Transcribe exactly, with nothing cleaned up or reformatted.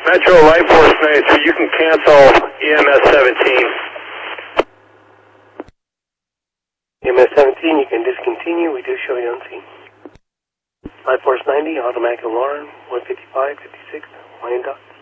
Metro Light Force ninety-three, you can cancel E M S seventeen. E M S seventeen, you can discontinue. We do show you on scene. Light Force ninety, automatic alarm, one fifty-five, fifty-six, line dot.